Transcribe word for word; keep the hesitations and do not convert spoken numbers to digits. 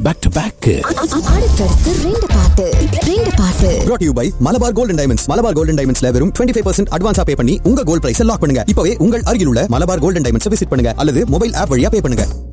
Back to back. அடுத்தடுத்து ரெண்டு பாட்டு ரெண்டு பாட்டு. brought to you by Malabar golden diamonds. Malabar golden டைமண்ட்ஸ்ல வெறும் twenty-five percent அட்வான்ஸா பே பண்ணி உங்க கோல்ட் பிரைஸ் லாக் பண்ணுங்க. இப்பவே உங்கள் அருகில் உள்ள மலபார் கோல்டன் டைமண்ட்ஸ் விசிட் பண்ணுங்க அல்லது மொபைல் ஆப் வழியா பே பண்ணுங்க.